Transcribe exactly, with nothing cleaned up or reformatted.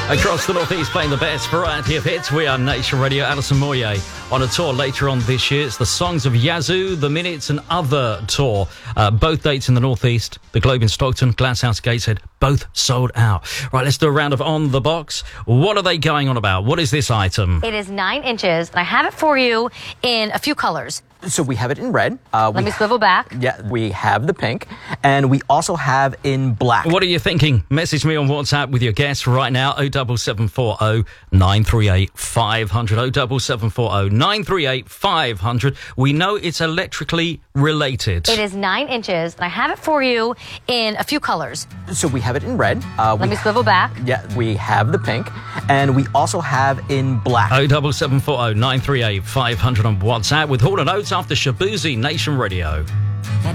Across the Northeast, playing the best variety of hits. We are Nation Radio. Alison Moyet on a tour later on this year. It's the Songs of Yazoo, The Minutes and Other tour. Uh, both dates in the Northeast. The Globe in Stockton, Glasshouse, Gateshead, both sold out. Right, let's do a round of On The Box. What are they going on about? What is this item? It is nine inches, and I have it for you in a few colors. So we have it in red. Uh, Let me swivel back. Yeah, we have the pink, and we also have in black. What are you thinking? Message me on WhatsApp with your guess right now. oh seven seven four oh nine three eight five hundred. oh seven seven four oh nine three eight five hundred. We know it's electrically related. It is nine inches, and I have it for you in a few colors. So we have it in red. Uh, Let me swivel back. Yeah, we have the pink, and we also have in black. oh seven seven four oh nine three eight five hundred on WhatsApp with Hall and Oates after Shaboozey, Nation Radio.